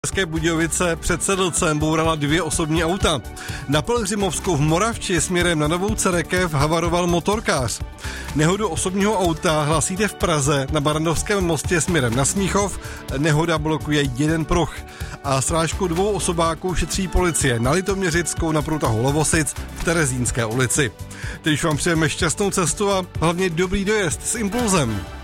České Budějovice před Sedlcem bourala 2 osobní auta. Na Pelhřimovskou v Moravči směrem na Novou Cerekev havaroval motorkář. Nehodu osobního auta hlásíte v Praze na Barrandovském mostě směrem na Smíchov. Nehoda blokuje jeden pruh. A srážku 2 osobáků šetří policie na Litoměřickou na průtahu Lovosic v Terezínské ulici. Teď vám přejeme šťastnou cestu a hlavně dobrý dojezd s Impulzem.